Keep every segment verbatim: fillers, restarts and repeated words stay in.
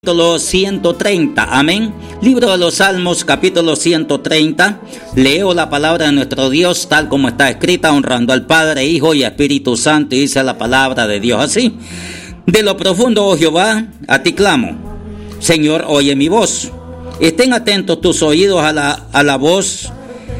Capítulo ciento treinta, amén. Libro de los Salmos, capítulo ciento treinta. Leo la palabra de nuestro Dios tal como está escrita, honrando al Padre, Hijo y Espíritu Santo, y dice la palabra de Dios así: de lo profundo, oh Jehová, a ti clamo. Señor, oye mi voz. Estén atentos tus oídos a la, a la voz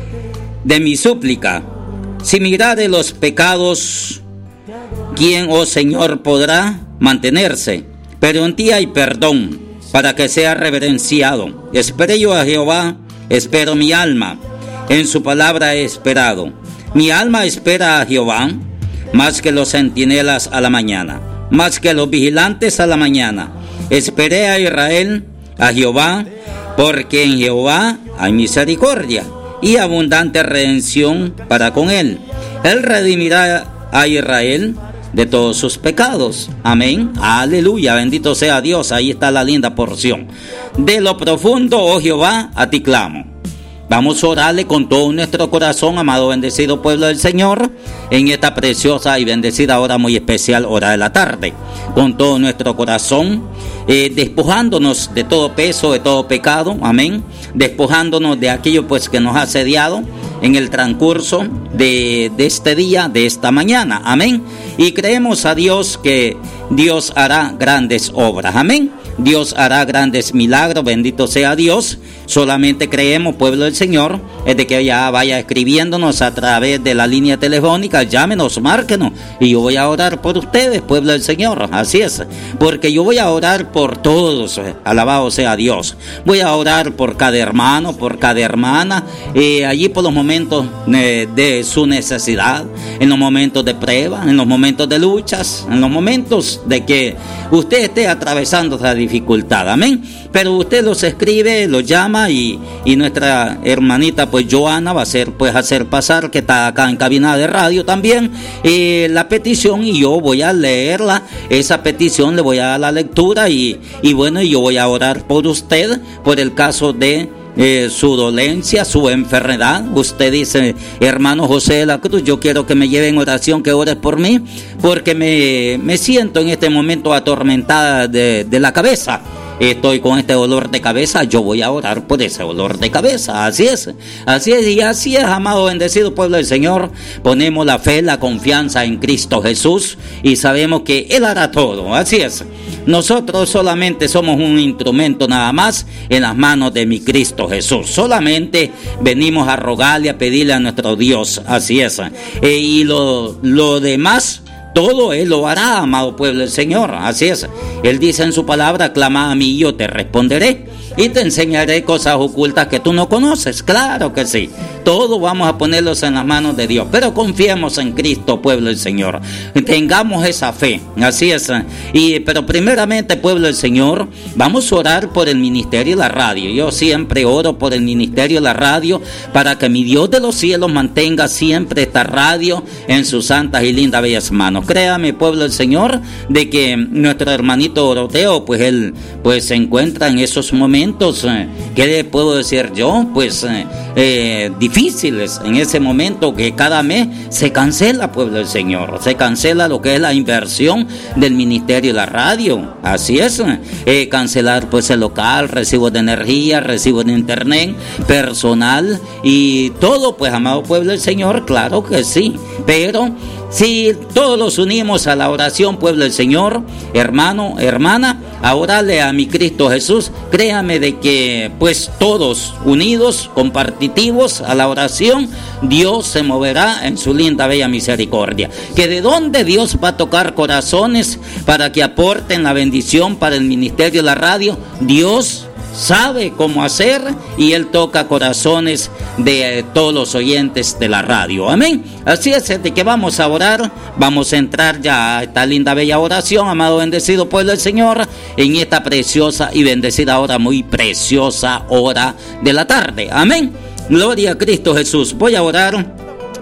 de mi súplica. Si mirare los pecados, ¿quién, oh Señor, podrá mantenerse? Pero en ti hay perdón, para que sea reverenciado. Esperé yo a Jehová, espero mi alma, en su palabra he esperado. Mi alma espera a Jehová, más que los centinelas a la mañana, más que los vigilantes a la mañana. Esperé a Israel, a Jehová, porque en Jehová hay misericordia y abundante redención para con él. Él redimirá a Israel de todos sus pecados. Amén. Aleluya. Bendito sea Dios. Ahí está la linda porción. De lo profundo, oh Jehová, a ti clamo. Vamos a orarle con todo nuestro corazón, amado bendecido pueblo del Señor, en esta preciosa y bendecida hora muy especial, hora de la tarde. Con todo nuestro corazón, eh, despojándonos de todo peso, de todo pecado, amén. Despojándonos de aquello pues que nos ha asediado en el transcurso de, de este día, de esta mañana, amén. Y creemos a Dios que Dios hará grandes obras, amén. Dios hará grandes milagros, bendito sea Dios. Solamente creemos, pueblo del Señor, es de que ya vaya escribiéndonos a través de la línea telefónica, llámenos, márquenos, y yo voy a orar por ustedes, pueblo del Señor, así es, porque yo voy a orar por todos, alabado sea Dios. Voy a orar por cada hermano, por cada hermana, eh, allí por los momentos eh, de su necesidad, en los momentos de prueba, en los momentos de luchas, en los momentos de que usted esté atravesando esa dificultad, amén. Pero usted los escribe, los llama y, y nuestra hermanita pues Joana va a hacer pues hacer pasar, que está acá en cabina de radio también, eh, la petición, y yo voy a leerla, esa petición le voy a dar la lectura y, y bueno, yo voy a orar por usted, por el caso de Eh, su dolencia, su enfermedad. Usted dice: hermano José de la Cruz, yo quiero que me lleve en oración, que ores por mí, porque me, me siento en este momento atormentada de, de la cabeza. Estoy con este dolor de cabeza, yo voy a orar por ese dolor de cabeza. Así es, así es, y así es, amado bendecido pueblo del Señor. Ponemos la fe, la confianza en Cristo Jesús y sabemos que Él hará todo. Así es, nosotros solamente somos un instrumento nada más en las manos de mi Cristo Jesús. Solamente venimos a rogarle, a pedirle a nuestro Dios. Así es, eh, y lo, lo demás, todo Él lo hará, amado pueblo del Señor. Así es. Él dice en su palabra: clama a mí y yo te responderé y te enseñaré cosas ocultas que tú no conoces. Claro que sí. Todo vamos a ponerlos en las manos de Dios. Pero confiemos en Cristo, pueblo del Señor. Tengamos esa fe. Así es. Y, pero primeramente, pueblo del Señor, vamos a orar por el ministerio de la radio. Yo siempre oro por el ministerio de la radio, para que mi Dios de los cielos mantenga siempre esta radio en sus santas y lindas bellas manos. Créame, pueblo del Señor, de que nuestro hermanito Doroteo, pues él pues se encuentra en esos momentos, eh, ¿qué le puedo decir yo? Pues eh, eh, difíciles, en ese momento que cada mes se cancela, pueblo del Señor, se cancela lo que es la inversión del ministerio de la radio. Así es, eh, cancelar pues el local, recibos de energía, recibos de internet, personal y todo, pues, amado pueblo del Señor, claro que sí, pero si todos los unimos a la oración, pueblo del Señor, hermano, hermana, a orarle a mi Cristo Jesús, créame de que pues todos unidos, compartitivos a la oración, Dios se moverá en su linda bella misericordia. Que de dónde Dios va a tocar corazones para que aporten la bendición para el ministerio de la radio, Dios sabe cómo hacer, y Él toca corazones de eh, todos los oyentes de la radio, amén. Así es, de que vamos a orar, vamos a entrar ya a esta linda bella oración, amado bendecido pueblo del Señor, en esta preciosa y bendecida hora, muy preciosa hora de la tarde, amén. Gloria a Cristo Jesús. Voy a orar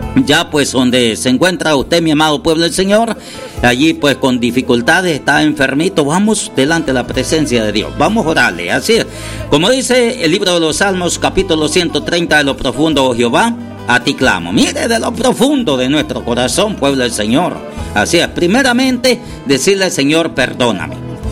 ya pues donde se encuentra usted, mi amado pueblo del Señor, allí pues con dificultades, está enfermito, vamos delante de la presencia de Dios, vamos a orarle. Así es, como dice el libro de los Salmos, capítulo ciento treinta: de lo profundo, oh Jehová, a ti clamo. Mire, de lo profundo de nuestro corazón, pueblo del Señor. Así es, primeramente decirle al Señor: perdóname.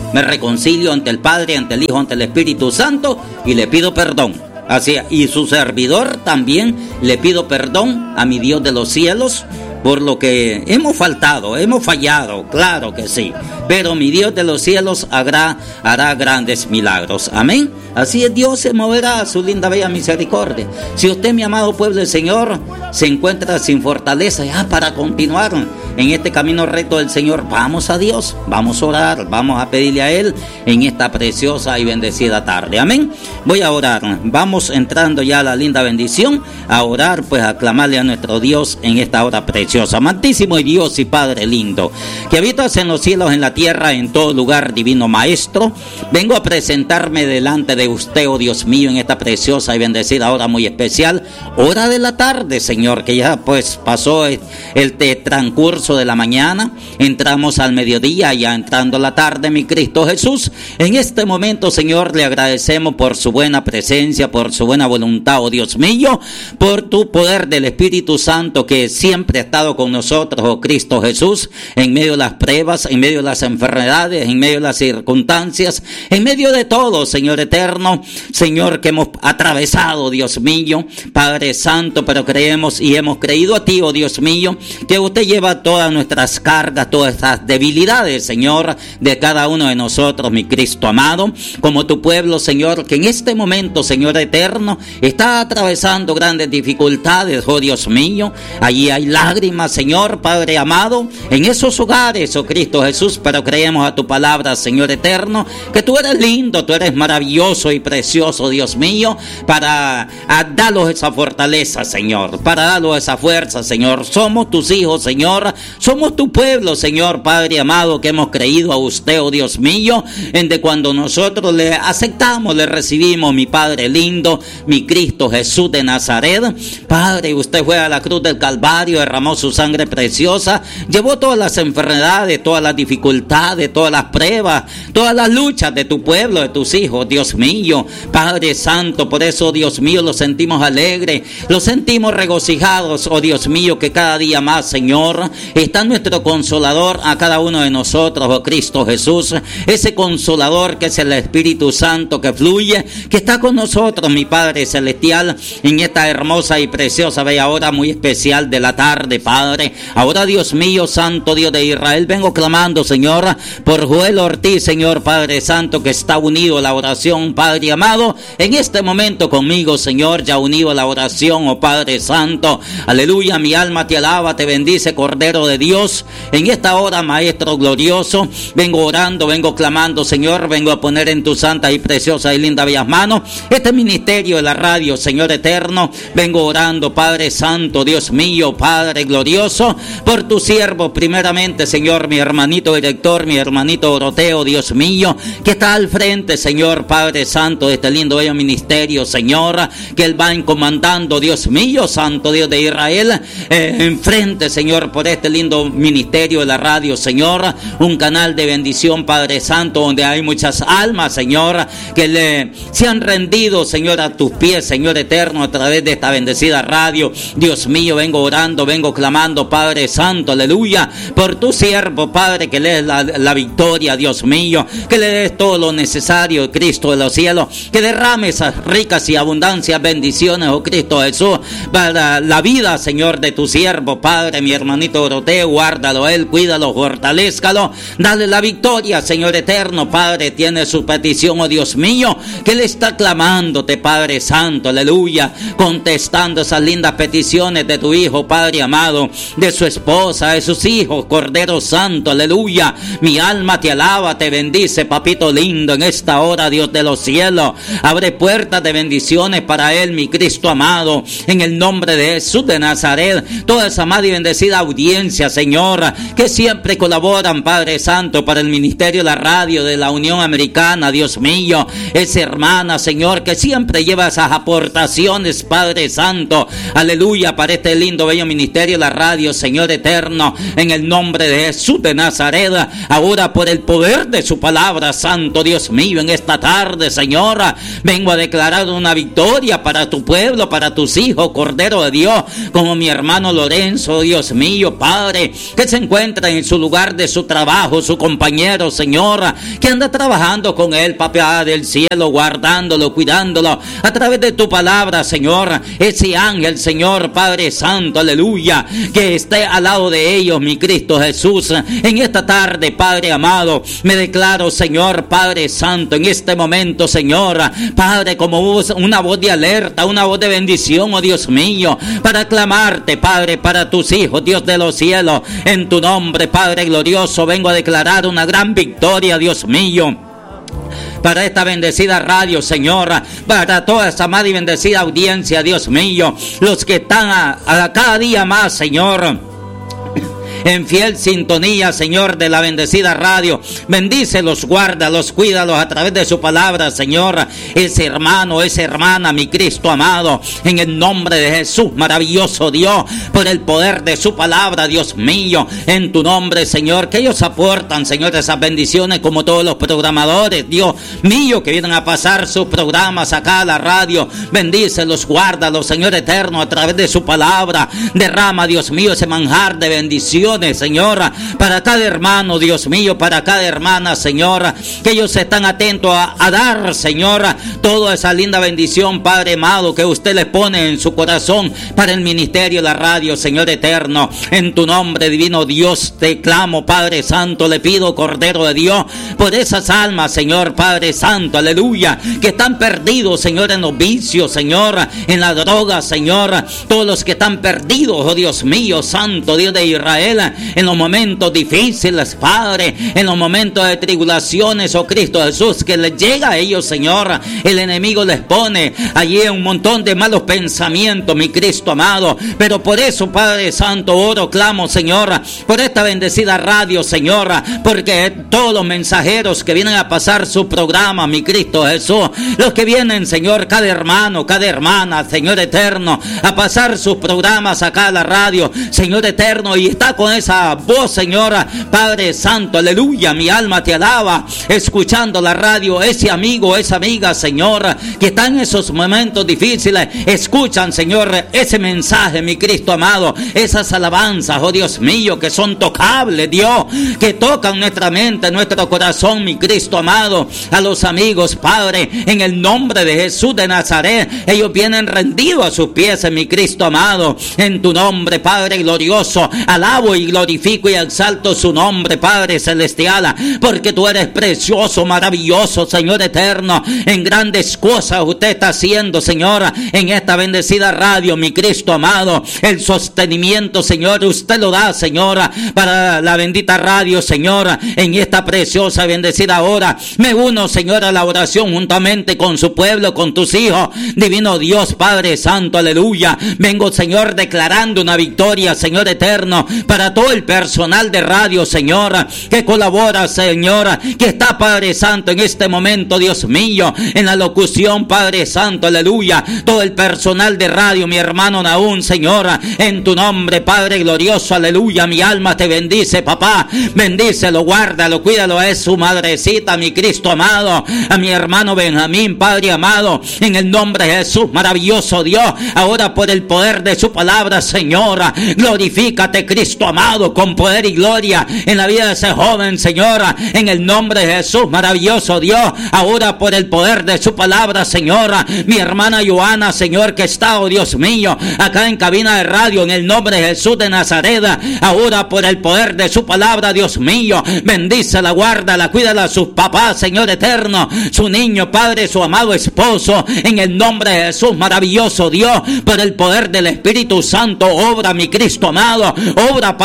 me reconcilio ante el Padre, ante el Hijo, ante el Espíritu Santo y le pido perdón. Así, y su servidor también le pido perdón a mi Dios de los cielos por lo que hemos faltado, hemos fallado, claro que sí, pero mi Dios de los cielos hará, hará grandes milagros, amén. Así es, Dios se moverá a su linda bella misericordia. Si usted, mi amado pueblo del Señor, se encuentra sin fortaleza ya para continuar en este camino recto del Señor, vamos a Dios, vamos a orar, vamos a pedirle a Él en esta preciosa y bendecida tarde, amén. Voy a orar, vamos entrando ya a la linda bendición, a orar, pues a clamarle a nuestro Dios en esta hora preciosa. Amantísimo Dios y Padre lindo, que habitas en los cielos, en la tierra, en todo lugar, divino Maestro, vengo a presentarme delante de usted, oh Dios mío, en esta preciosa y bendecida hora muy especial, hora de la tarde, Señor, que ya pues pasó el, el transcurso de la mañana, entramos al mediodía, ya entrando la tarde, mi Cristo Jesús. En este momento, Señor, le agradecemos por su buena presencia, por su buena voluntad, oh Dios mío, por tu poder del Espíritu Santo que siempre está con nosotros, oh Cristo Jesús, en medio de las pruebas, en medio de las enfermedades, en medio de las circunstancias, en medio de todo, Señor eterno, Señor, que hemos atravesado, Dios mío, Padre Santo, pero creemos y hemos creído a ti, oh Dios mío, que usted lleva todas nuestras cargas, todas estas debilidades, Señor, de cada uno de nosotros, mi Cristo amado, como tu pueblo, Señor, que en este momento, Señor eterno, está atravesando grandes dificultades, oh Dios mío, allí hay lágrimas, Señor, Padre amado, en esos hogares, oh Cristo Jesús, pero creemos a tu palabra, Señor eterno, que tú eres lindo, tú eres maravilloso y precioso, Dios mío, para darnos esa fortaleza, Señor, para darnos esa fuerza, Señor. Somos tus hijos, Señor, somos tu pueblo, Señor, Padre amado, que hemos creído a usted, oh Dios mío, en de cuando nosotros le aceptamos, le recibimos, mi Padre lindo, mi Cristo Jesús de Nazaret. Padre, usted fue a la cruz del Calvario, derramó su sangre preciosa, llevó todas las enfermedades, todas las dificultades, todas las pruebas, todas las luchas de tu pueblo, de tus hijos, Dios mío, Padre Santo. Por eso, Dios mío, lo sentimos alegre, lo sentimos regocijados, oh Dios mío, que cada día más, Señor, está nuestro consolador a cada uno de nosotros, oh Cristo Jesús, ese consolador que es el Espíritu Santo que fluye, que está con nosotros, mi Padre celestial, en esta hermosa y preciosa bella hora muy especial de la tarde, Padre. Ahora, Dios mío, Santo Dios de Israel, vengo clamando, Señor, por Joel Ortiz, Señor, Padre Santo, que está unido a la oración, Padre amado, en este momento conmigo, Señor, ya unido a la oración, oh Padre Santo. Aleluya, mi alma te alaba, te bendice, Cordero de Dios. En esta hora, Maestro glorioso, vengo orando, vengo clamando, Señor, vengo a poner en tu santa y preciosa y linda bellas manos este ministerio de la radio, Señor eterno. Vengo orando, Padre Santo, Dios mío, Padre glorioso, por tu siervo, primeramente, Señor, mi hermanito director, mi hermanito Doroteo, Dios mío, que está al frente, Señor, Padre Santo, de este lindo bello ministerio, Señor, que él va encomendando, Dios mío, Santo Dios de Israel, eh, enfrente, Señor, por este lindo ministerio de la radio, Señor, un canal de bendición, Padre Santo, donde hay muchas almas, Señor, que le se han rendido, Señor, a tus pies, Señor eterno, a través de esta bendecida radio. Dios mío, vengo orando, vengo clamando, Padre Santo, aleluya, por tu siervo, Padre, que le des la, la victoria, Dios mío, que le des todo lo necesario, Cristo de los cielos, que derrame esas ricas y abundancias bendiciones, oh Cristo Jesús, para la vida, Señor, de tu siervo, Padre, mi hermanito Doroteo, guárdalo a él, cuídalo, fortalézcalo, dale la victoria, Señor eterno, Padre, tiene su petición, oh Dios mío, que le está clamándote, Padre Santo, aleluya, contestando esas lindas peticiones de tu Hijo, Padre amado, de su esposa, de sus hijos, Cordero Santo, aleluya. Mi alma te alaba, te bendice, papito lindo, en esta hora, Dios de los cielos. Abre puertas de bendiciones para él, mi Cristo amado, en el nombre de Jesús de Nazaret. Toda esa amada y bendecida audiencia, Señor, que siempre colaboran, Padre Santo, para el ministerio de la radio de la Unión Americana, Dios mío. Esa hermana, Señor, que siempre lleva esas aportaciones, Padre Santo, aleluya, para este lindo bello ministerio ministerio, la radio, Señor eterno, en el nombre de Jesús de Nazaret, ahora por el poder de su palabra, Santo Dios mío, en esta tarde, Señora, vengo a declarar una victoria para tu pueblo, para tus hijos, Cordero de Dios, como mi hermano Lorenzo, Dios mío, Padre, que se encuentra en su lugar de su trabajo, su compañero, Señora, que anda trabajando con él, Papá del cielo, guardándolo, cuidándolo, a través de tu palabra, Señor, ese ángel, Señor, Padre Santo, aleluya, que esté al lado de ellos, mi Cristo Jesús, en esta tarde, Padre amado, me declaro, Señor, Padre Santo, en este momento, Señor, Padre, como una voz de alerta, una voz de bendición, oh Dios mío, para clamarte, Padre, para tus hijos, Dios de los cielos, en tu nombre, Padre glorioso, vengo a declarar una gran victoria, Dios mío, para esta bendecida radio, Señor, para toda esta amada y bendecida audiencia, Dios mío, los que están a, a cada día más, Señor, en fiel sintonía, Señor, de la bendecida radio. Bendícelos, guárdalos, cuídalos a través de su palabra, Señor. Ese hermano, esa hermana, mi Cristo amado, en el nombre de Jesús, maravilloso Dios, por el poder de su palabra, Dios mío, en tu nombre, Señor, que ellos aportan, Señor, esas bendiciones como todos los programadores, Dios mío, que vienen a pasar sus programas acá a la radio. Bendícelos, guárdalos, Señor eterno, a través de su palabra. Derrama, Dios mío, ese manjar de bendición, Señora, para cada hermano, Dios mío, para cada hermana, Señora, que ellos están atentos a, a dar, Señora, toda esa linda bendición, Padre amado, que usted les pone en su corazón para el ministerio, la radio, Señor eterno, en tu nombre, divino Dios, te clamo, Padre Santo, le pido, Cordero de Dios, por esas almas, Señor, Padre Santo, aleluya, que están perdidos, Señor, en los vicios, Señor, en la droga, Señor, todos los que están perdidos, oh Dios mío, Santo Dios de Israel, en los momentos difíciles, Padre, en los momentos de tribulaciones, oh Cristo Jesús, que les llega a ellos, Señor, el enemigo les pone allí un montón de malos pensamientos, mi Cristo amado, pero por eso, Padre Santo, oro, clamo, Señor, por esta bendecida radio, Señor, porque todos los mensajeros que vienen a pasar su programa, mi Cristo Jesús, los que vienen, Señor, cada hermano, cada hermana, Señor eterno, a pasar sus programas acá a la radio, Señor eterno, y está con esa voz, Señora, Padre Santo, aleluya, mi alma te alaba, escuchando la radio, ese amigo, esa amiga, Señor, que está en esos momentos difíciles, escuchan, Señor, ese mensaje, mi Cristo amado, esas alabanzas, oh Dios mío, que son tocables, Dios, que tocan nuestra mente, nuestro corazón, mi Cristo amado, a los amigos, Padre, en el nombre de Jesús de Nazaret, ellos vienen rendidos a sus pies, mi Cristo amado, en tu nombre, Padre glorioso, alabo y glorifico y exalto su nombre, Padre celestial, porque tú eres precioso, maravilloso, Señor eterno, en grandes cosas usted está haciendo, Señor, en esta bendecida radio, mi Cristo amado, el sostenimiento, Señor, usted lo da, Señora, para la bendita radio, Señora, en esta preciosa bendecida hora, me uno, Señor, a la oración juntamente con su pueblo, con tus hijos, divino Dios, Padre Santo, aleluya, vengo, Señor, declarando una victoria, Señor eterno, para todo el personal de radio, Señora, que colabora, Señora, que está, Padre Santo, en este momento, Dios mío, en la locución, Padre Santo, aleluya, todo el personal de radio, mi hermano Naún, Señora, en tu nombre, Padre glorioso, aleluya, mi alma te bendice, papá, bendícelo, guárdalo, cuídalo, es su madrecita, mi Cristo amado, a mi hermano Benjamín, Padre amado, en el nombre de Jesús, maravilloso Dios, ahora por el poder de su palabra, Señora, glorifícate, Cristo amado, con poder y gloria en la vida de ese joven, Señora, en el nombre de Jesús, maravilloso Dios, ahora por el poder de su palabra, Señora, mi hermana Joana, Señor, que está, oh Dios mío, acá en cabina de radio, en el nombre de Jesús de Nazaret, ahora por el poder de su palabra, Dios mío, bendícela, guárdala, cuídala a sus papás, Señor eterno, su niño, Padre, su amado esposo, en el nombre de Jesús, maravilloso Dios, por el poder del Espíritu Santo, obra, mi Cristo amado, obra, Padre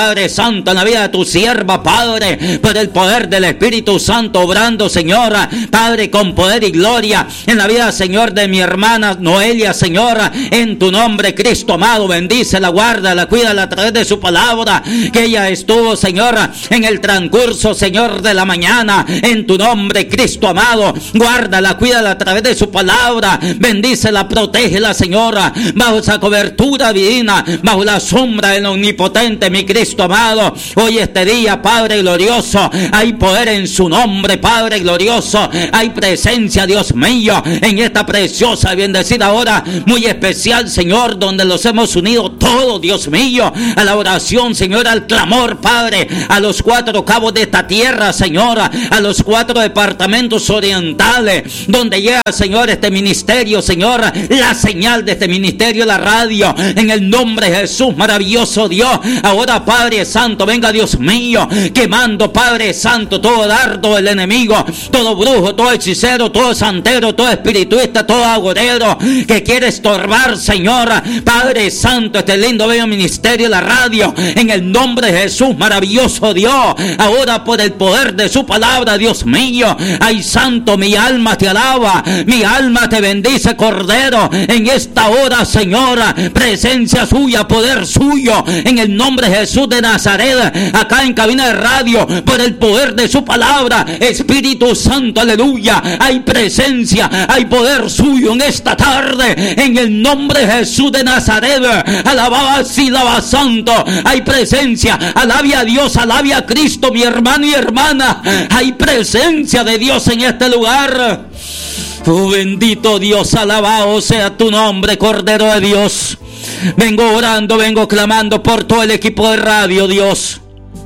Padre Santo, en la vida de tu sierva, Padre, por el poder del Espíritu Santo obrando, Señor, Padre, con poder y gloria en la vida, Señor, de mi hermana Noelia, Señor, en tu nombre, Cristo amado, bendícela, guárdala, cuídala a través de su palabra, que ella estuvo, Señor, en el transcurso, Señor, de la mañana, en tu nombre, Cristo amado, guárdala, cuídala a través de su palabra, bendícela, protégela, Señora, bajo esa cobertura divina, bajo la sombra del omnipotente, mi Cristo amado. Hoy este día, Padre glorioso, hay poder en su nombre, Padre glorioso, hay presencia, Dios mío, en esta preciosa y bendecida hora muy especial, Señor, donde los hemos unido todos, Dios mío, a la oración, Señor, al clamor, Padre, a los cuatro cabos de esta tierra, Señor, a los cuatro departamentos orientales, donde llega, Señor, este ministerio, Señor, la señal de este ministerio, la radio, en el nombre de Jesús, maravilloso Dios. Ahora, Padre Santo, venga, Dios mío, quemando, Padre Santo, todo dardo del enemigo, todo brujo, todo hechicero, todo santero, todo espirituista, todo agorero que quiere estorbar, Señor, Padre Santo, este lindo bello ministerio, la radio, en el nombre de Jesús, maravilloso Dios. Ahora, por el poder de su palabra, Dios mío, ay Santo, mi alma te alaba, mi alma te bendice, Cordero, en esta hora, Señora, presencia suya, poder suyo, en el nombre de Jesús de Nazaret, acá en cabina de radio, por el poder de su palabra, Espíritu Santo, aleluya, hay presencia, hay poder suyo en esta tarde, en el nombre de Jesús de Nazaret, alababa si alaba santo, hay presencia, alabe a Dios, alabe a Cristo, mi hermano y hermana, hay presencia de Dios en este lugar. Oh, bendito Dios, alabado sea tu nombre, Cordero de Dios. Vengo orando, vengo clamando por todo el equipo de radio, Dios.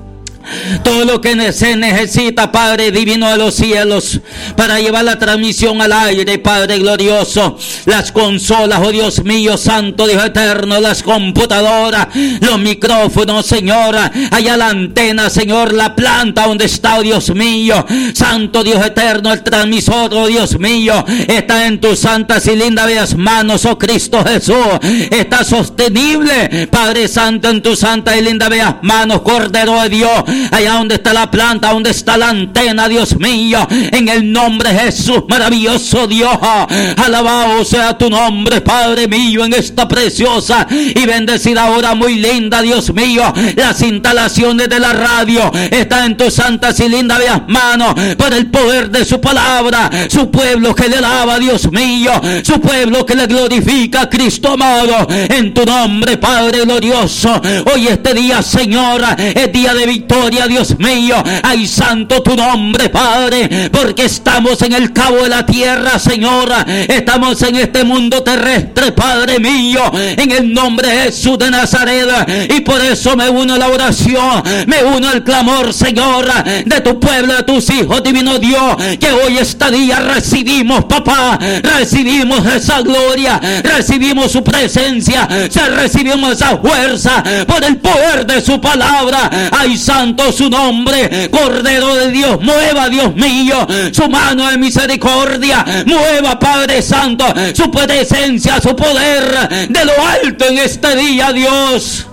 Todo lo que se necesita, Padre divino de los cielos, para llevar la transmisión al aire, Padre glorioso. Las consolas, oh Dios mío, Santo Dios eterno, las computadoras, los micrófonos, Señor, allá la antena, Señor, la planta donde está, oh Dios mío, Santo Dios eterno, el transmisor, oh Dios mío, está en tus santas y lindas bellas manos, oh Cristo Jesús. Está sostenible, Padre Santo, en tus santas y lindas bellas manos, Cordero de Dios. Allá donde está la planta, donde está la antena, Dios mío, en el nombre de Jesús, maravilloso Dios, alabado sea tu nombre, Padre mío, en esta preciosa y bendecida hora muy linda, Dios mío. Las instalaciones de la radio están en tus santas y lindas bellas manos, por el poder de su palabra, su pueblo que le alaba, Dios mío, su pueblo que le glorifica, Cristo amado, en tu nombre, Padre glorioso. Hoy este día, Señor, es día de victoria, Dios mío, ay santo tu nombre, Padre, porque estamos en el cabo de la tierra, Señor, estamos en este mundo terrestre, Padre mío, en el nombre de Jesús de Nazaret, y por eso me uno a la oración, me uno al clamor, Señor, de tu pueblo, de tus hijos, divino Dios, que hoy este día recibimos, papá, recibimos esa gloria, recibimos su presencia, recibimos esa fuerza, por el poder de su palabra, ay santo su nombre, Cordero de Dios, mueva, Dios mío, su mano de misericordia, mueva, Padre Santo, su presencia, su poder de lo alto en este día, Dios.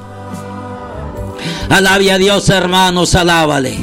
Alabe a Dios, hermanos, alábale,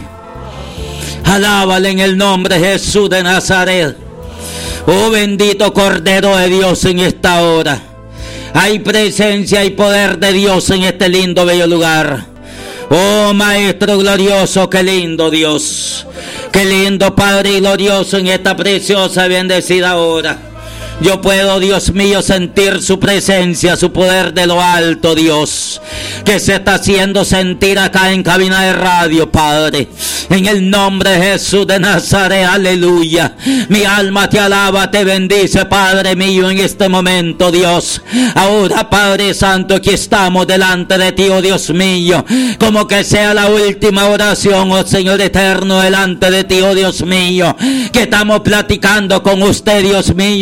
alábale en el nombre de Jesús de Nazaret. Oh bendito Cordero de Dios, en esta hora hay presencia y poder de Dios en este lindo bello lugar. Oh Maestro glorioso, qué lindo Dios, qué lindo Padre glorioso, en esta preciosa y bendecida hora. Yo puedo, Dios mío, sentir su presencia, su poder de lo alto, Dios, que se está haciendo sentir acá en cabina de radio, Padre. En el nombre de Jesús de Nazaret, aleluya. Mi alma te alaba, te bendice, Padre mío, en este momento, Dios. Ahora, Padre Santo, aquí estamos delante de ti, oh Dios mío. Como que sea la última oración, oh Señor eterno, delante de ti, oh Dios mío. Que estamos platicando con usted, Dios mío,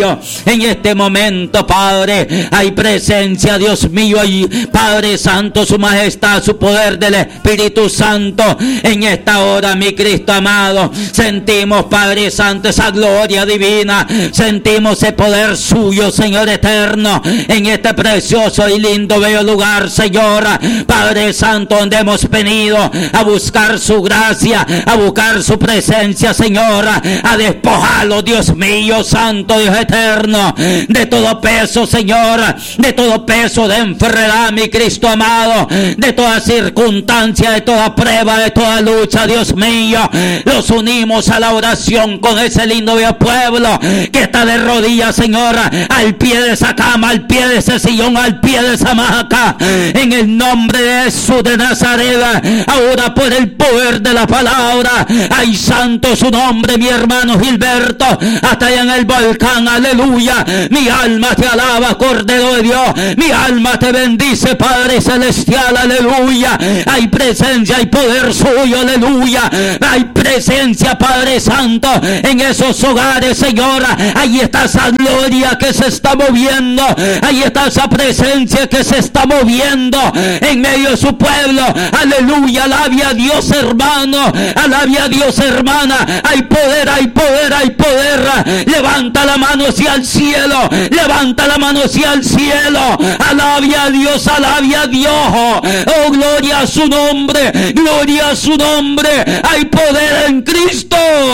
En este momento, Padre, hay presencia, Dios mío, hay, Padre Santo, su majestad, su poder del Espíritu Santo. En esta hora, mi Cristo amado, sentimos, Padre Santo, esa gloria divina, sentimos ese poder suyo, Señor eterno, en este precioso y lindo, bello lugar, Señor, Padre Santo, donde hemos venido a buscar su gracia, a buscar su presencia, Señor, a despojarlo, Dios mío, Santo Dios eterno, de todo peso, Señor, de todo peso de enfermedad, mi Cristo amado, de toda circunstancia, de toda prueba, de toda lucha, Dios mío. Los unimos a la oración con ese lindo pueblo que está de rodillas, Señor, al pie de esa cama, al pie de ese sillón, al pie de esa hamaca, en el nombre de Jesús de Nazaret. Ahora, por el poder de la palabra, ay, santo su nombre, mi hermano Gilberto, hasta allá en el volcán, aleluya. Mi alma te alaba, Cordero de Dios, mi alma te bendice, Padre celestial, aleluya. Hay presencia, hay poder suyo, aleluya. Hay presencia, Padre Santo, en esos hogares, Señor. Ahí está esa gloria que se está moviendo, ahí está esa presencia que se está moviendo en medio de su pueblo, aleluya. Alabe a Dios, hermano, alabe a Dios, hermana. Hay poder, hay poder, hay poder. Levanta la mano hacia el cielo, levanta la mano hacia el cielo. Alabe a Dios, alabe a Dios. Oh, gloria a su nombre, gloria a su nombre. Hay poder en Cristo.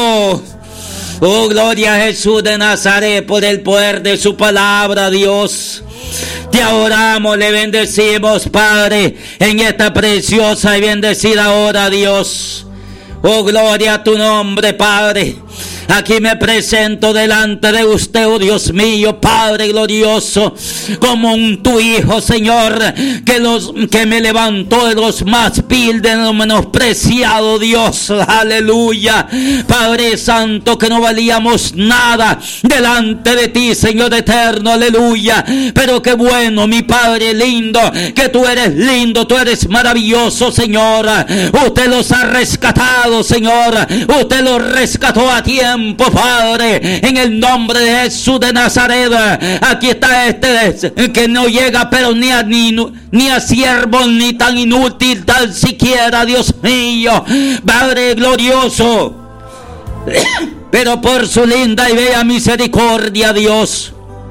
Oh, gloria a Jesús de Nazaret, por el poder de su palabra, Dios. Te adoramos, le bendecimos, Padre, en esta preciosa y bendecida hora, Dios. Oh, gloria a tu nombre, Padre. Aquí me presento delante de usted, oh Dios mío, Padre glorioso, como un tu hijo, Señor, que los que me levantó de los más vil, de los menospreciados, Dios, aleluya. Padre Santo, que no valíamos nada delante de ti, Señor eterno, aleluya. Pero qué bueno, mi Padre lindo, que tú eres lindo, tú eres maravilloso, Señor. Usted los ha rescatado, Señor. Usted los rescató a tiempo, Padre, en el nombre de Jesús de Nazaret. Aquí está este que no llega, pero ni a, ni, ni a siervo, ni tan inútil, tan siquiera, Dios mío, Padre glorioso. Pero por su linda y bella misericordia, Dios,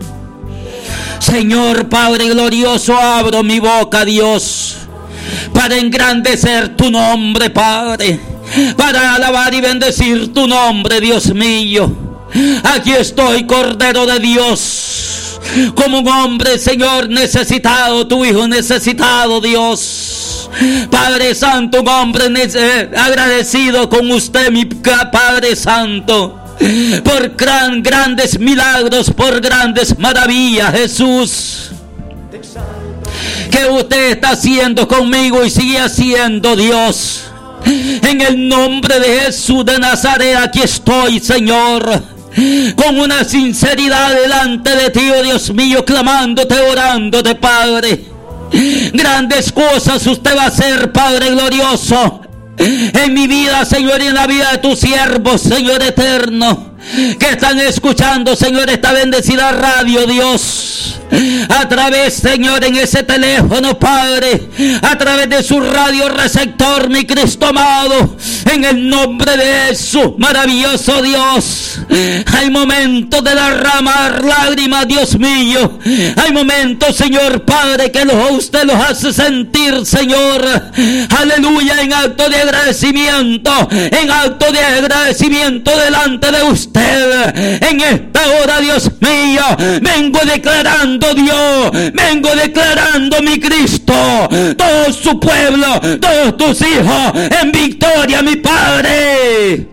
Señor Padre glorioso, abro mi boca, Dios, para engrandecer tu nombre, Padre, para alabar y bendecir tu nombre, Dios mío. Aquí estoy, Cordero de Dios, como un hombre, Señor, necesitado, tu hijo necesitado, Dios. Padre Santo, un hombre agradecido con usted, mi Padre Santo, por gran, grandes milagros, por grandes maravillas, Jesús, que usted está haciendo conmigo y sigue haciendo, Dios. En el nombre de Jesús de Nazaret, aquí estoy, Señor, con una sinceridad delante de ti, oh Dios mío, clamándote, orándote, Padre. Grandes cosas usted va a hacer, Padre glorioso, en mi vida, Señor, y en la vida de tus siervos, Señor eterno, que están escuchando, Señor, esta bendecida radio, Dios, a través, Señor, en ese teléfono, Padre, a través de su radio receptor, mi Cristo amado, en el nombre de Jesús, maravilloso Dios. Hay momentos de derramar lágrimas, Dios mío. Hay momentos, Señor Padre, que los, usted los hace sentir, Señor, aleluya, en acto de agradecimiento, en acto de agradecimiento delante de usted. En esta hora, Dios mío, vengo declarando, Dios, vengo declarando, mi Cristo, todo su pueblo, todos tus hijos en victoria, mi Padre.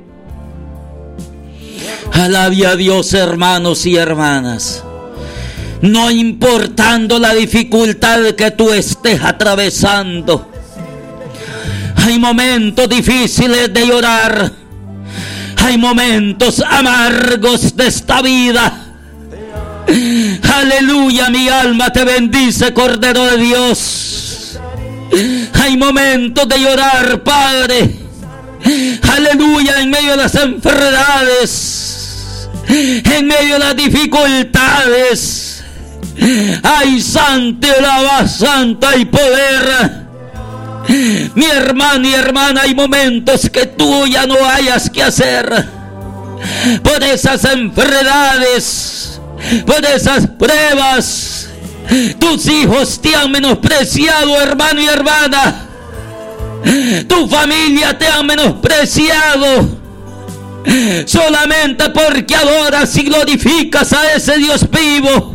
Alabe a Dios, hermanos y hermanas, no importando la dificultad que tú estés atravesando. Hay momentos difíciles de llorar, hay momentos amargos de esta vida. Aleluya, mi alma te bendice, Cordero de Dios. Hay momentos de llorar, Padre. Aleluya, en medio de las enfermedades. en medio de las dificultades. Hay santo, alaba, santo, hay poder. Mi hermano y hermana, hay momentos que tú ya no hayas que hacer por esas enfermedades, por esas pruebas. Tus hijos te han menospreciado, hermano y hermana. Tu familia te ha menospreciado solamente porque adoras y glorificas a ese Dios vivo.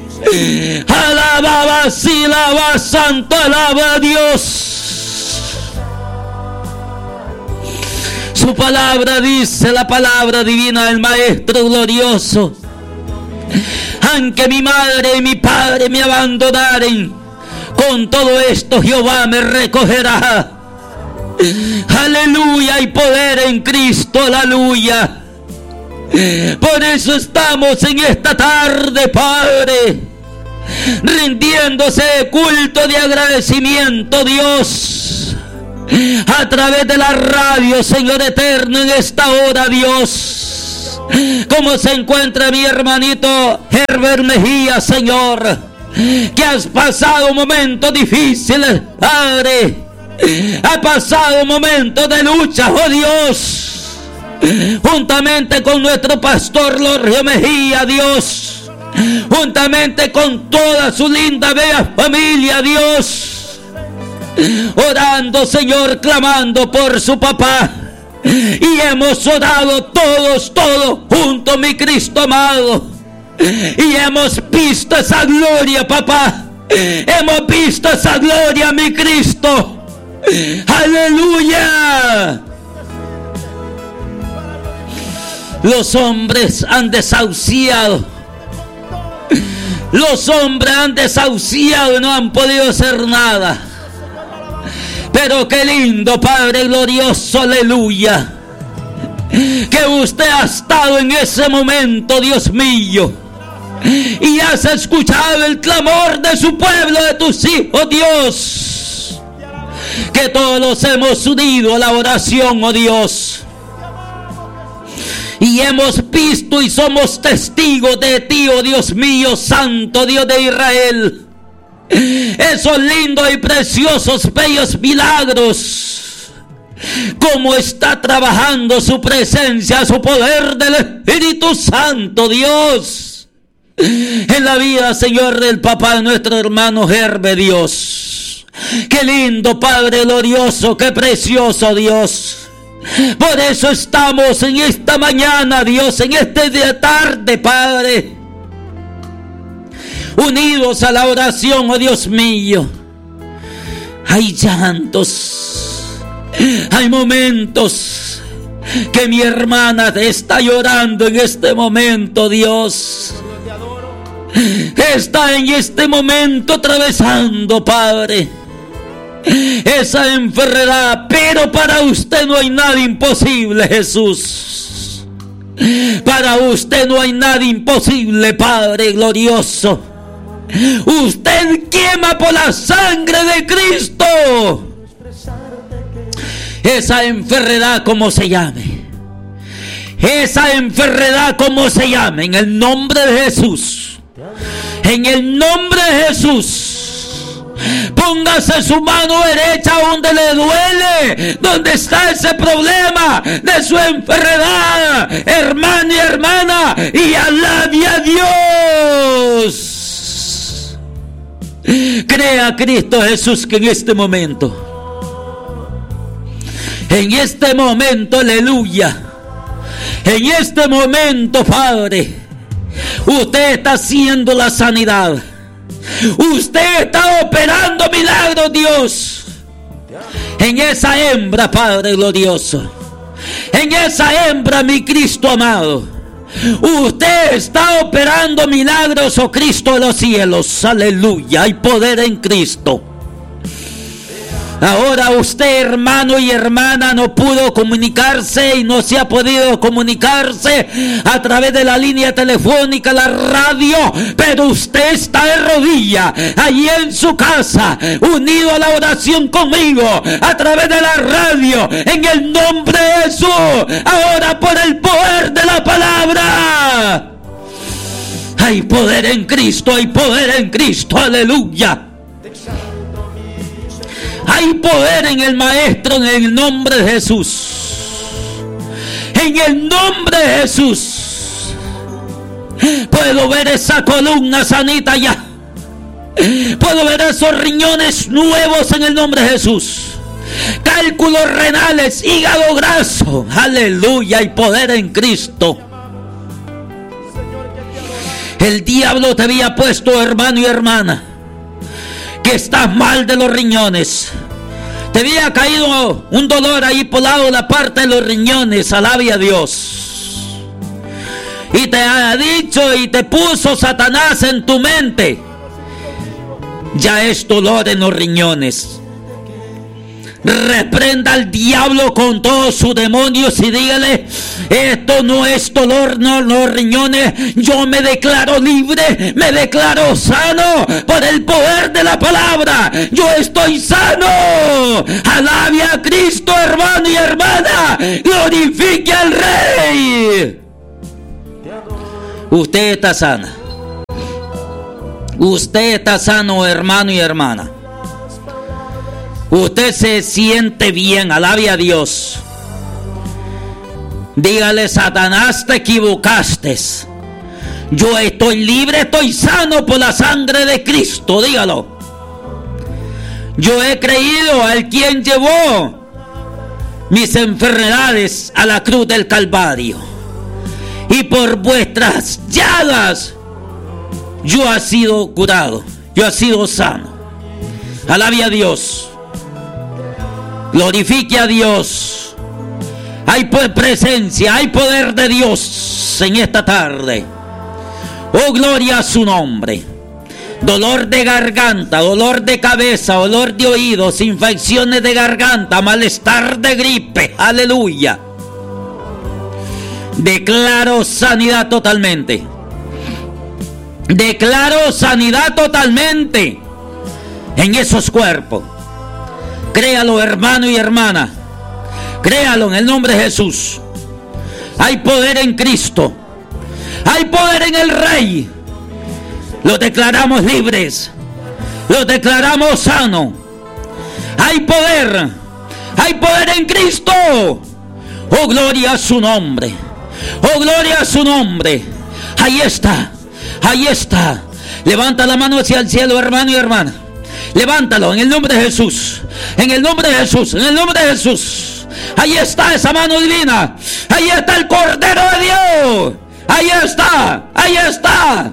Alaba, sí, alaba, santo, alaba a Dios. Su palabra dice, la palabra divina del Maestro glorioso: aunque mi madre y mi padre me abandonaren, con todo esto Jehová me recogerá. Aleluya, hay poder en Cristo, aleluya. Por eso estamos en esta tarde, Padre, rindiéndose culto de agradecimiento, Dios, a través de la radio, Señor eterno, en esta hora, Dios. ¿Cómo se encuentra mi hermanito Herbert Mejía, Señor? Que has pasado momentos difíciles, Padre. Ha pasado momentos de lucha, oh Dios, juntamente con nuestro pastor Lorio Mejía, Dios, juntamente con toda su linda, bella familia, Dios, orando, Señor, clamando por su papá. Y hemos orado todos, todos juntos, mi Cristo amado, y hemos visto esa gloria, papá. Hemos visto esa gloria, mi Cristo. ¡Aleluya! Los hombres han desahuciado. Los hombres han desahuciado y no han podido hacer nada. Pero qué lindo, Padre glorioso, aleluya, que usted ha estado en ese momento, Dios mío, y has escuchado el clamor de su pueblo, de tus hijos, Dios. Que todos los hemos unido a la oración, oh Dios, y hemos visto y somos testigos de ti, oh Dios mío, santo Dios de Israel, esos lindos y preciosos, bellos milagros, cómo está trabajando su presencia, su poder del Espíritu Santo, Dios, en la vida, Señor, del papá de nuestro hermano Herbe, Dios. Qué lindo, Padre glorioso, qué precioso, Dios. Por eso estamos en esta mañana, Dios, en este día tarde, Padre, unidos a la oración, oh Dios mío. Hay llantos, hay momentos que mi hermana está llorando en este momento, Dios. Está en este momento atravesando, Padre, esa enfermedad, pero para usted no hay nada imposible, Jesús. Para usted no hay nada imposible, Padre glorioso. Usted quema por la sangre de Cristo esa enfermedad, como se llame, esa enfermedad, como se llame, en el nombre de Jesús, en el nombre de Jesús. Póngase su mano derecha donde le duele, donde está ese problema de su enfermedad, hermano y hermana, y alabe a Dios. Crea a Cristo Jesús que en este momento, en este momento, aleluya, en este momento, Padre, usted está haciendo la sanidad. Usted está operando milagros, Dios, en esa hembra, Padre glorioso, en esa hembra, mi Cristo amado. Usted está operando milagros, oh Cristo de los cielos, aleluya. Hay poder en Cristo. Ahora usted, hermano y hermana, no pudo comunicarse y no se ha podido comunicarse a través de la línea telefónica, la radio, pero usted está de rodillas allí en su casa, unido a la oración conmigo a través de la radio, en el nombre de Jesús. Ahora, por el poder de la palabra, hay poder en Cristo, hay poder en Cristo, aleluya. Hay poder en el Maestro, en el nombre de Jesús. En el nombre de Jesús. Puedo ver esa columna sanita ya. Puedo ver esos riñones nuevos en el nombre de Jesús. Cálculos renales, hígado graso. Aleluya, hay poder en Cristo. El diablo te había puesto, hermano y hermana, que estás mal de los riñones. Te había caído un dolor ahí por lado de la parte de los riñones. Alabe a Dios. Y te ha dicho y te puso Satanás en tu mente: ya es dolor en los riñones. Reprenda al diablo con todos sus demonios y dígale: esto no es dolor, no, los riñones. Yo me declaro libre, me declaro sano por el poder de la palabra. Yo estoy sano. Alabe a Cristo, hermano y hermana. Glorifique al Rey. Usted está sana. Usted está sano, hermano y hermana. Usted se siente bien, alabe a Dios. Dígale: Satanás, te equivocaste. Yo estoy libre, estoy sano por la sangre de Cristo. Dígalo. Yo he creído al quien llevó mis enfermedades a la cruz del Calvario. Y por vuestras llagas yo he sido curado. Yo he sido sano. Alabe a Dios. Glorifique a Dios. Hay presencia, hay poder de Dios en esta tarde. Oh, gloria a su nombre. Dolor de garganta, dolor de cabeza, dolor de oídos, infecciones de garganta, malestar de gripe. Aleluya. Declaro sanidad totalmente. Declaro sanidad totalmente en esos cuerpos. Créalo, hermano y hermana. Créalo en el nombre de Jesús. Hay poder en Cristo. Hay poder en el Rey. Los declaramos libres. Los declaramos sanos. Hay poder. Hay poder en Cristo. Oh, gloria a su nombre. Oh, gloria a su nombre. Ahí está. Ahí está. Levanta la mano hacia el cielo, hermano y hermana. Levántalo en el nombre de Jesús. En el nombre de Jesús. En el nombre de Jesús. Ahí está esa mano divina. Ahí está el Cordero de Dios. Ahí está. Ahí está.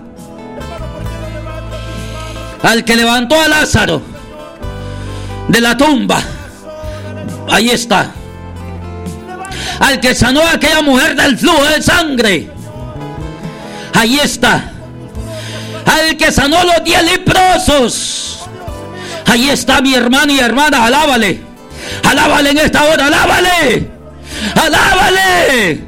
Al que levantó a Lázaro de la tumba. Ahí está. Al que sanó a aquella mujer del flujo de sangre. Ahí está. Al que sanó los diez leprosos. Ahí está, mi hermano y hermana. Alábale. Alábale en esta hora. Alábale. Alábale.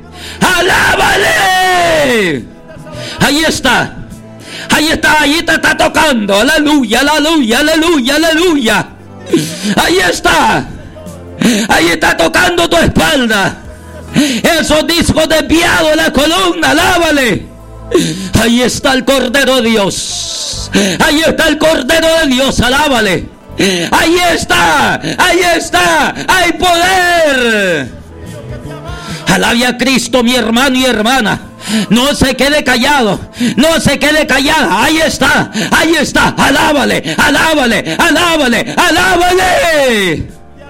Alábale. Ahí está. Ahí está. Ahí te está tocando. Aleluya, aleluya, aleluya, aleluya. Ahí está. Ahí está tocando tu espalda. Esos discos desviados en la columna. Alábale. Ahí está el Cordero de Dios. Ahí está el Cordero de Dios. Alábale. Ahí está. Ahí está. Hay poder. Alabe a Cristo, mi hermano y hermana. No se quede callado. No se quede callada. Ahí está. Ahí está. Alábale. Alábale. Alábale. Alábale.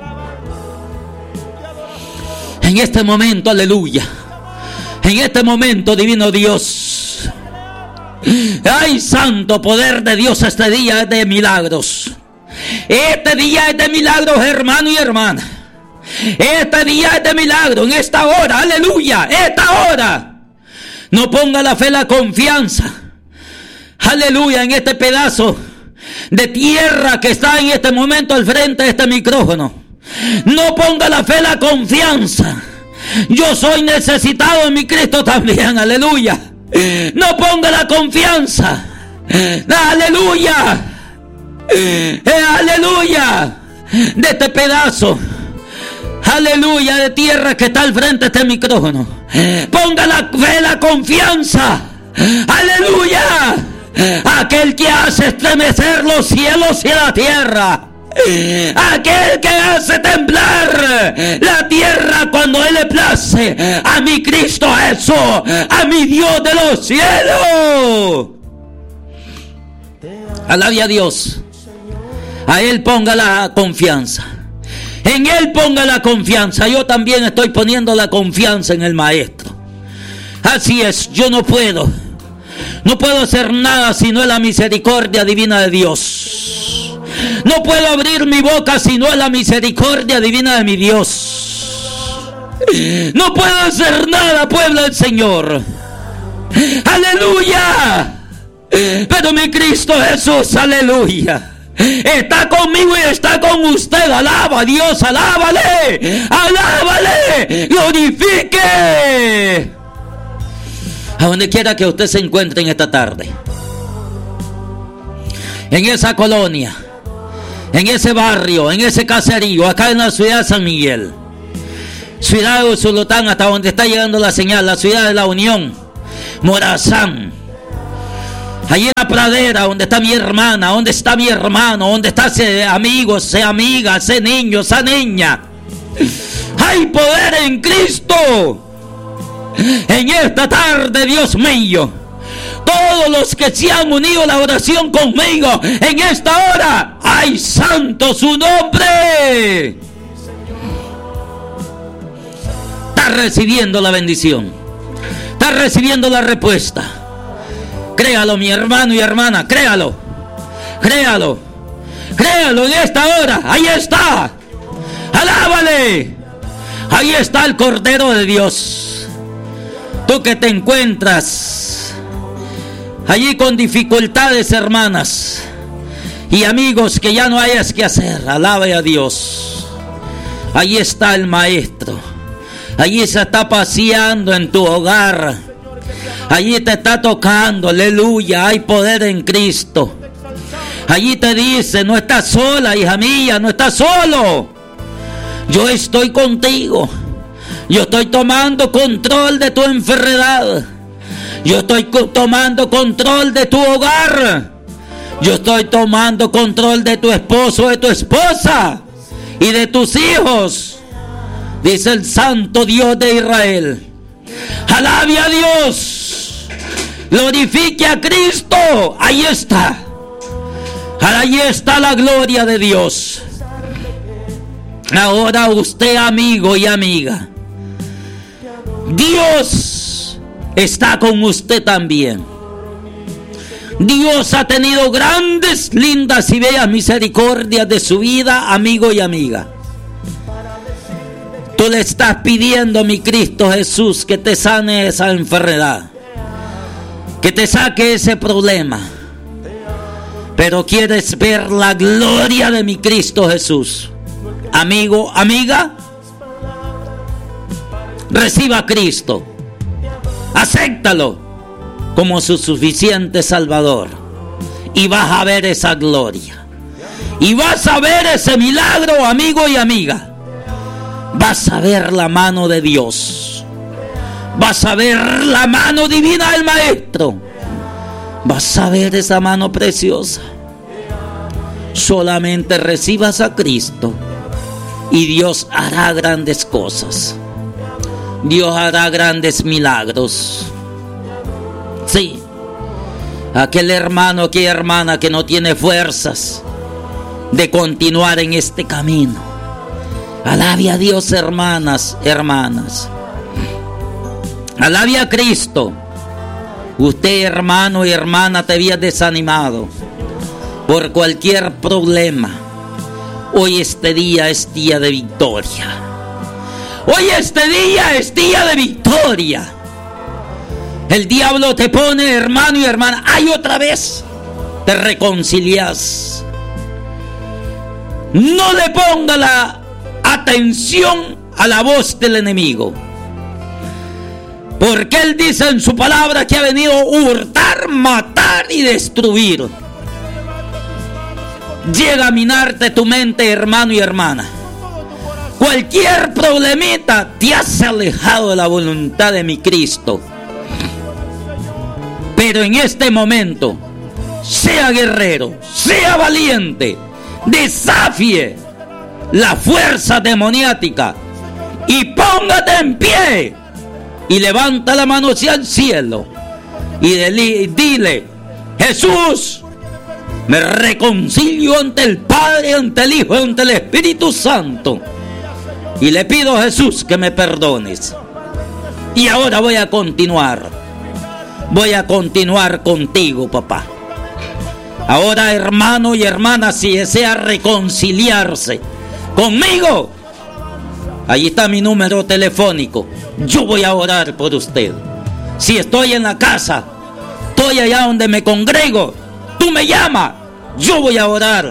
En este momento, aleluya. En este momento, divino Dios. Ay, santo poder de Dios, este día es de milagros. Este día es de milagros, hermano y hermana. Este día es de milagros, en esta hora, aleluya, esta hora. No ponga la fe, la confianza, aleluya, en este pedazo de tierra que está en este momento al frente de este micrófono, no ponga la fe, la confianza. Yo soy necesitado en mi Cristo también, aleluya. No ponga la confianza, aleluya, eh, aleluya, de este pedazo, aleluya, de tierra que está al frente de este micrófono. Ponga la fe, la confianza, aleluya, aquel que hace estremecer los cielos y la tierra, aquel que hace temblar la tierra cuando Él le place, a mi Cristo Jesús, a mi Dios de los cielos. Alabe a Dios. A Él ponga la confianza. En Él ponga la confianza. Yo también estoy poniendo la confianza en el Maestro. Así es, yo no puedo. No puedo hacer nada si no es la misericordia divina de Dios. No puedo abrir mi boca si no es la misericordia divina de mi Dios. No puedo hacer nada, pueblo del Señor. ¡Aleluya! Pero mi Cristo Jesús, aleluya, está conmigo y está con usted. Alaba a Dios, alábale, alábale, glorifique. A donde quiera que usted se encuentre en esta tarde, en esa colonia, en ese barrio, en ese caserío, acá en la ciudad de San Miguel, ciudad de Usulután, hasta donde está llegando la señal, la ciudad de la Unión, Morazán, allí en la pradera, donde está mi hermana, donde está mi hermano, donde está ese amigo, ese amiga, ese niño, esa niña. Hay poder en Cristo. En esta tarde, Dios mío, todos los que se han unido a la oración conmigo en esta hora, ¡ay, santo su nombre! Está recibiendo la bendición, está recibiendo la respuesta. Créalo, mi hermano y hermana, créalo, créalo, créalo en esta hora. Ahí está, alábale, ahí está el Cordero de Dios. Tú que te encuentras allí con dificultades, hermanas y amigos, que ya no hayas que hacer, alabe a Dios. Allí está el Maestro, allí se está paseando en tu hogar, allí te está tocando, aleluya, hay poder en Cristo. Allí te dice, no estás sola, hija mía, no estás solo. Yo estoy contigo. Yo estoy tomando control de tu enfermedad. Yo estoy co- tomando control de tu hogar. Yo estoy tomando control de tu esposo, de tu esposa y de tus hijos, dice el Santo Dios de Israel. Alabe a Dios, glorifique a Cristo. Ahí está, ahí está la gloria de Dios. Ahora usted, amigo y amiga, Dios está con usted también. Dios ha tenido grandes, lindas y bellas misericordias de su vida, amigo y amiga. Tú le estás pidiendo a mi Cristo Jesús que te sane esa enfermedad, que te saque ese problema, pero quieres ver la gloria de mi Cristo Jesús. Amigo, amiga, reciba a Cristo, acéptalo como su suficiente Salvador, y vas a ver esa gloria, y vas a ver ese milagro, amigo y amiga. Vas a ver la mano de Dios, vas a ver la mano divina del Maestro, vas a ver esa mano preciosa. Solamente recibas a Cristo y Dios hará grandes cosas. Dios hará grandes milagros. Sí, aquel hermano, aquella hermana que no tiene fuerzas de continuar en este camino, alabe a Dios, hermanas, hermanas. Alabe a Cristo. Usted, hermano y hermana, te había desanimado por cualquier problema. Hoy este día es día de victoria. Hoy este día es día de victoria. El diablo te pone, hermano y hermana, ¡ay, otra vez! te reconcilias. No le ponga la atención a la voz del enemigo, porque él dice en su palabra que ha venido a hurtar, matar y destruir. Llega a minarte tu mente, hermano y hermana. Cualquier problemita te has alejado de la voluntad de mi Cristo. Pero en este momento, sea guerrero, sea valiente, desafíe la fuerza demoníaca y póngate en pie y levanta la mano hacia el cielo y dile: Jesús, me reconcilio ante el Padre, ante el Hijo, ante el Espíritu Santo, y le pido a Jesús que me perdones. Y ahora voy a continuar, voy a continuar contigo, papá. Ahora, hermano y hermana, si desea reconciliarse conmigo, ahí está mi número telefónico. Yo voy a orar por usted. Si estoy en la casa, estoy allá donde me congrego, tú me llamas, yo voy a orar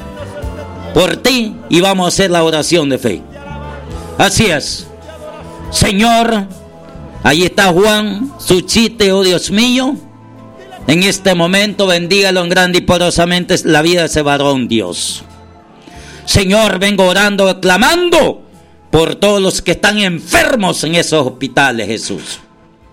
por ti y vamos a hacer la oración de fe. Así es. Señor, ahí está Juan, su chiste, oh Dios mío. En este momento bendígalo en grande y poderosamente la vida de ese varón, Dios. Señor, vengo orando, clamando por todos los que están enfermos en esos hospitales, Jesús.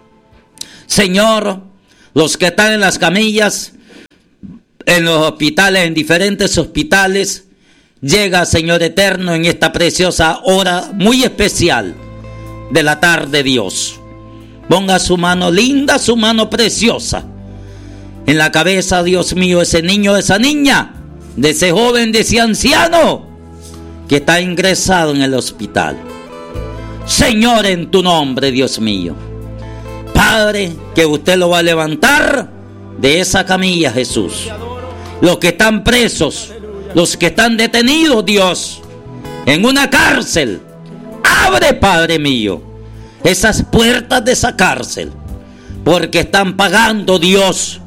Señor, los que están en las camillas, en los hospitales, en diferentes hospitales, llega, Señor eterno, en esta preciosa hora muy especial de la tarde, Dios. Ponga su mano linda, su mano preciosa en la cabeza, Dios mío, ese niño, de esa niña, de ese joven, de ese anciano que está ingresado en el hospital. Señor, en tu nombre, Dios mío, Padre, que usted lo va a levantar de esa camilla, Jesús. Los que están presos, los que están detenidos, Dios, en una cárcel, abre, Padre mío, esas puertas de esa cárcel, porque están pagando, Dios,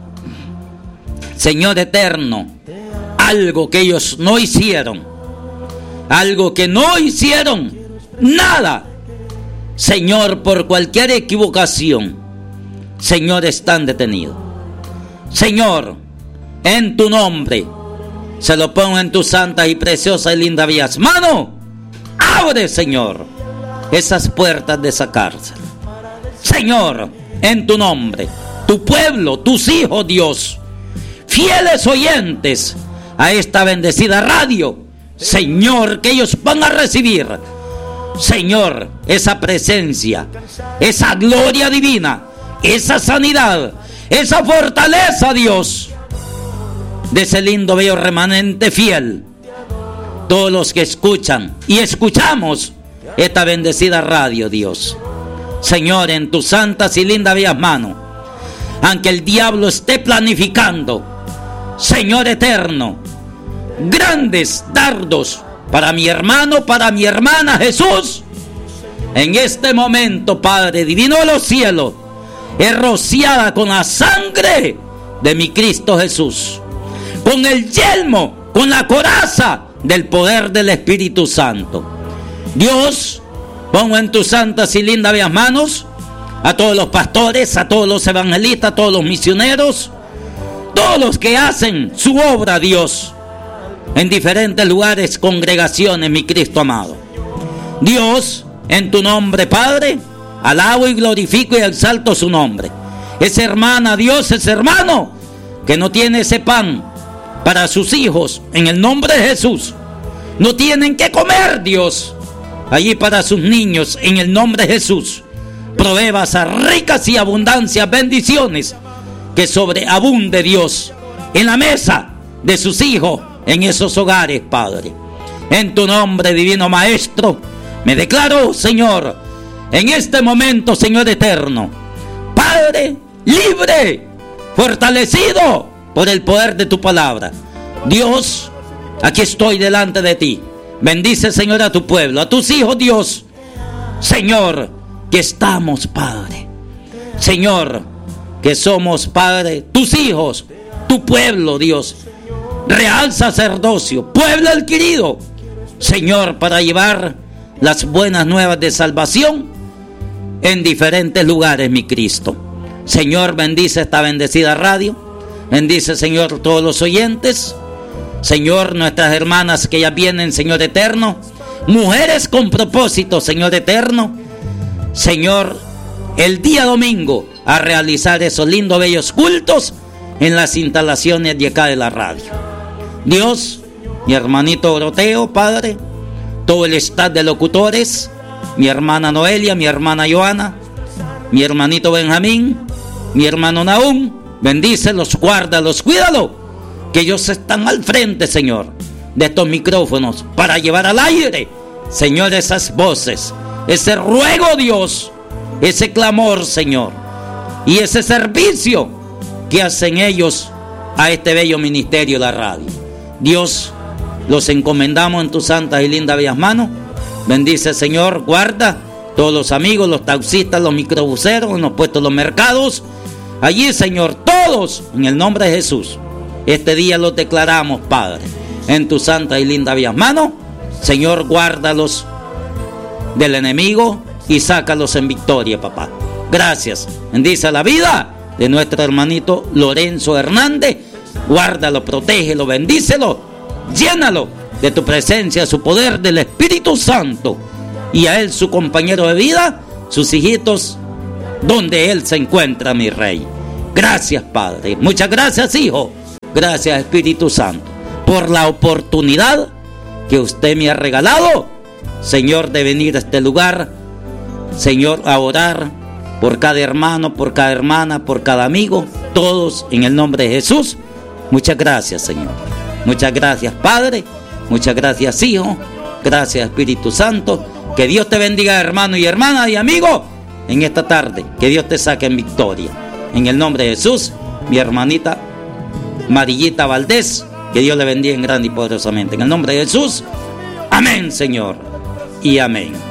Señor eterno, algo que ellos no hicieron, algo que no hicieron, nada. Señor, por cualquier equivocación, Señor, están detenidos. Señor, en tu nombre, se lo pongo en tu santa y preciosa y linda vías. Mano, abre, Señor, esas puertas de esa cárcel. Señor, en tu nombre, tu pueblo, tus hijos, Dios, fieles oyentes a esta bendecida radio, Señor, que ellos van a recibir, Señor, esa presencia, esa gloria divina, esa sanidad, esa fortaleza, Dios, de ese lindo, bello remanente fiel. Todos los que escuchan y escuchamos esta bendecida radio, Dios, Señor, en tus santas y lindas bellas manos, aunque el diablo esté planificando, Señor eterno, grandes dardos para mi hermano, para mi hermana, Jesús, en este momento, Padre divino de los cielos, es rociada con la sangre de mi Cristo Jesús, con el yelmo, con la coraza del poder del Espíritu Santo. Dios, pongo en tus santas y lindas bellas manos a todos los pastores, a todos los evangelistas, a todos los misioneros, todos los que hacen su obra, Dios, en diferentes lugares, congregaciones, mi Cristo amado. Dios, en tu nombre, Padre, alabo y glorifico y exalto su nombre. Esa hermana, Dios, ese hermano que no tiene ese pan para sus hijos, en el nombre de Jesús, no tienen que comer, Dios, allí para sus niños, en el nombre de Jesús, provea esas ricas y abundancias bendiciones, que sobreabunde, Dios, en la mesa de sus hijos, en esos hogares, Padre. En tu nombre, divino Maestro, me declaro, Señor, en este momento, Señor eterno, Padre, libre, fortalecido por el poder de tu palabra. Dios, aquí estoy delante de ti. Bendice, Señor, a tu pueblo, a tus hijos, Dios. Señor, que estamos, Padre. Señor, que somos, Padre, tus hijos, tu pueblo, Dios, real sacerdocio, pueblo adquirido, Señor, para llevar las buenas nuevas de salvación en diferentes lugares, mi Cristo. Señor, bendice esta bendecida radio, bendice, Señor, todos los oyentes, Señor, nuestras hermanas que ya vienen, Señor eterno, mujeres con propósito, Señor eterno, Señor, el día domingo a realizar esos lindos, bellos cultos en las instalaciones de acá de la radio. Dios, mi hermanito Doroteo, Padre, todo el staff de locutores, mi hermana Noelia, mi hermana Joana, mi hermanito Benjamín, mi hermano Nahum, bendícelos, guárdalos, cuídalo, que ellos están al frente, Señor, de estos micrófonos para llevar al aire, Señor, esas voces, ese ruego, Dios, ese clamor, Señor, y ese servicio que hacen ellos a este bello ministerio de la radio. Dios, los encomendamos en tus santas y lindas bellas manos. Bendice, Señor, guarda todos los amigos, los taxistas, los microbuseros, en los puestos, los mercados. Allí, Señor, todos, en el nombre de Jesús, este día los declaramos, Padre, en tus santas y lindas bellas manos. Señor, guárdalos del enemigo y sácalos en victoria, papá. Gracias. Bendice la vida de nuestro hermanito Lorenzo Hernández. Guárdalo, protégelo, bendícelo, llénalo de tu presencia, su poder, del Espíritu Santo, y a él, su compañero de vida, sus hijitos, donde él se encuentra, mi Rey. Gracias, Padre. Muchas gracias, Hijo. Gracias, Espíritu Santo, por la oportunidad que usted me ha regalado, Señor, de venir a este lugar, Señor, a orar por cada hermano, por cada hermana, por cada amigo, todos en el nombre de Jesús. Muchas gracias, Señor. Muchas gracias, Padre. Muchas gracias, Hijo. Gracias, Espíritu Santo. Que Dios te bendiga, hermano y hermana y amigo, en esta tarde. Que Dios te saque en victoria. En el nombre de Jesús, mi hermanita Marillita Valdés, que Dios le bendiga en grande y poderosamente. En el nombre de Jesús, amén, Señor, y amén.